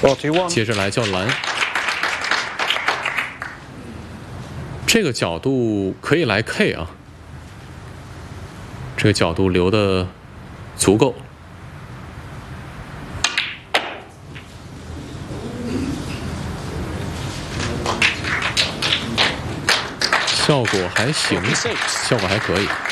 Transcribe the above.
接着来叫蓝。这个角度可以来 K 啊，这个角度留的足够。效果还行，效果还可以。